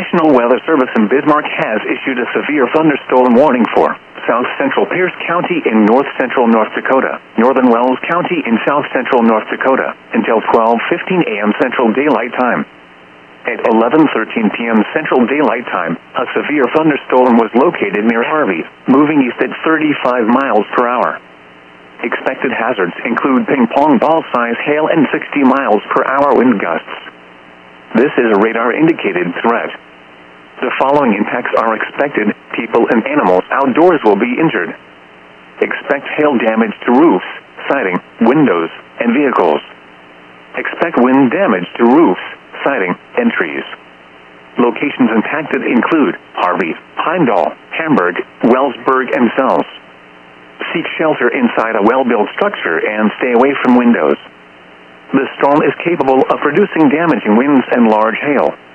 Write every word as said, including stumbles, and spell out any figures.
National Weather Service in Bismarck has issued a severe thunderstorm warning for south central Pierce County in north central North Dakota, northern Wells County in south central North Dakota, until twelve fifteen a.m. Central Daylight Time. At eleven thirteen p.m. Central Daylight Time, a severe thunderstorm was located near Harvey, moving east at thirty-five miles per hour. Expected hazards include ping-pong ball-size hail and sixty miles per hour wind gusts. This is a radar-indicated threat. The following impacts are expected. People and animals outdoors will be injured. Expect hail damage to roofs, siding, windows, and vehicles. Expect wind damage to roofs, siding, and trees. Locations impacted include Harvey, Heimdall, Hamburg, Wellsburg, and Sells. Seek shelter inside a well-built structure and stay away from windows. The storm is capable of producing damaging winds and large hail.